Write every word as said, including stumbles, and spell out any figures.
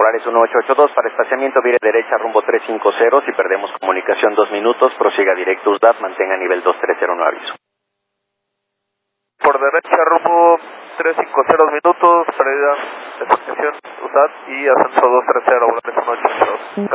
Polaris uno ocho ocho dos para estacionamiento, vire derecha rumbo trescientos cincuenta. Si perdemos comunicación dos minutos, prosiga directo U S D A T, mantenga nivel dos tres cero, no aviso. Por derecha rumbo trescientos cincuenta minutos, pérdida de conexión U S D A T y ascenso dos tres cero, Polaris uno ocho ocho dos.